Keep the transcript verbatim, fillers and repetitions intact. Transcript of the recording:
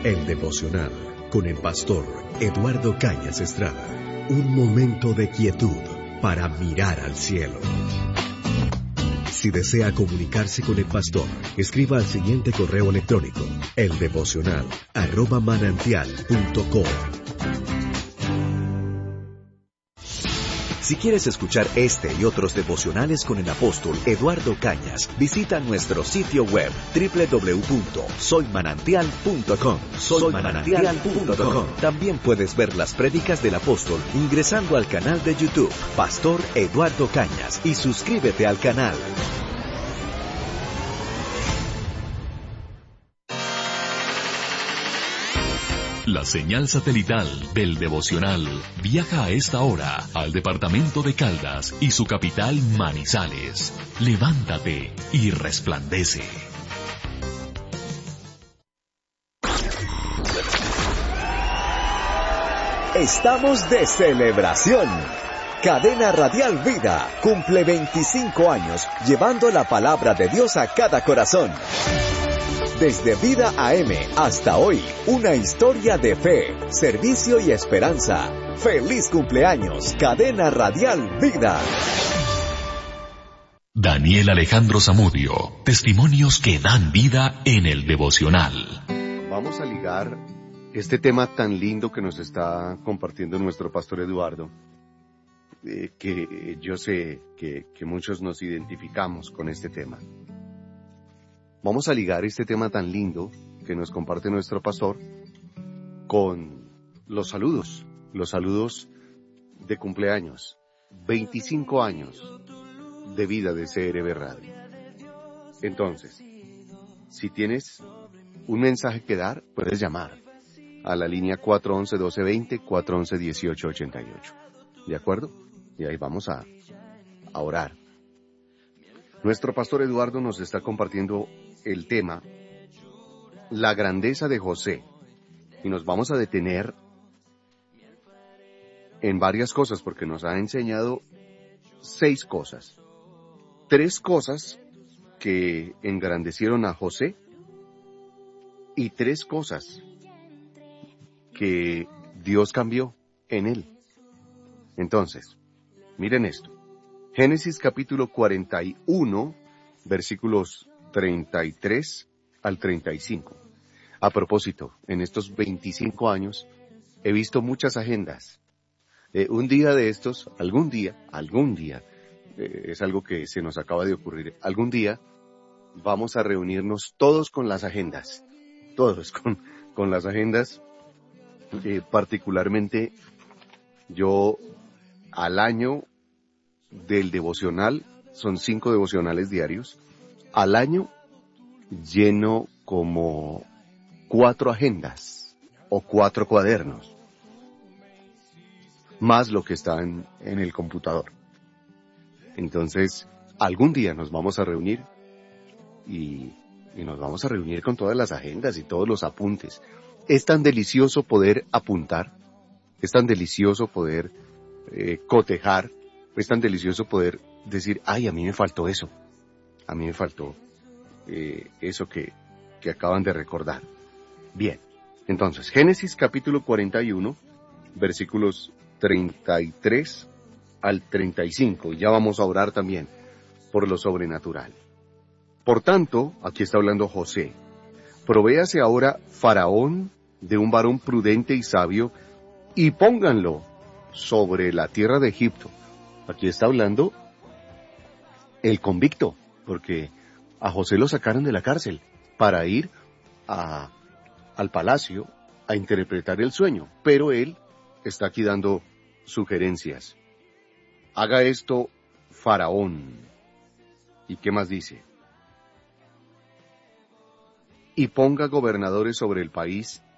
El devocional con el pastor Eduardo Cañas Estrada. Un momento de quietud para mirar al cielo. Si desea comunicarse con el pastor, escriba al siguiente correo electrónico: eldevocional arroba manantial punto com. Si quieres escuchar este y otros devocionales con el apóstol Eduardo Cañas, visita nuestro sitio web doble u doble u doble u punto soy manantial punto com. soy manantial punto com. También puedes ver las prédicas del apóstol ingresando al canal de YouTube Pastor Eduardo Cañas y suscríbete al canal. La señal satelital del devocional viaja a esta hora al departamento de Caldas y su capital Manizales. Levántate y resplandece. Estamos de celebración. Cadena Radial Vida cumple veinticinco años llevando la palabra de Dios a cada corazón. Desde Vida A M hasta hoy, una historia de fe, servicio y esperanza. ¡Feliz cumpleaños, Cadena Radial Vida! Daniel Alejandro Zamudio, testimonios que dan vida en el devocional. Vamos a ligar este tema tan lindo que nos está compartiendo nuestro pastor Eduardo, eh, que yo sé que, que muchos nos identificamos con este tema. Vamos a ligar este tema tan lindo que nos comparte nuestro pastor con los saludos, los saludos de cumpleaños, veinticinco años de vida de C R B Radio. Entonces, si tienes un mensaje que dar, puedes llamar a la línea cuatro once, doce veinte, cuatro once, dieciocho ochenta y ocho. ¿De acuerdo? Y ahí vamos a, a orar. Nuestro pastor Eduardo nos está compartiendo el tema, la grandeza de José, y nos vamos a detener en varias cosas porque nos ha enseñado seis cosas, tres cosas que engrandecieron a José y tres cosas que Dios cambió en él. Entonces, miren esto, Génesis capítulo cuarenta y uno, versículos treinta y tres al treinta y cinco. A propósito, en estos veinticinco años he visto muchas agendas. Eh, un día de estos, algún día, algún día, eh, es algo que se nos acaba de ocurrir, algún día vamos a reunirnos todos con las agendas, todos con, con las agendas, eh, particularmente yo al año del devocional, son cinco devocionales diarios, al año lleno como cuatro agendas o cuatro cuadernos, más lo que está en, en el computador. Entonces, algún día nos vamos a reunir y, y nos vamos a reunir con todas las agendas y todos los apuntes. Es tan delicioso poder apuntar, es tan delicioso poder eh, cotejar, es tan delicioso poder decir, ay, a mí me faltó eso, a mí me faltó Eh, eso que, que acaban de recordar. Bien, entonces, Génesis capítulo cuarenta y uno, versículos treinta y tres al treinta y cinco, y ya vamos a orar también por lo sobrenatural. Por tanto, aquí está hablando José, provéase ahora Faraón de un varón prudente y sabio, y pónganlo sobre la tierra de Egipto. Aquí está hablando el convicto, porque a José lo sacaron de la cárcel para ir a, al palacio a interpretar el sueño, pero él está aquí dando sugerencias. Haga esto Faraón. ¿Y qué más dice? Y ponga gobernadores sobre el país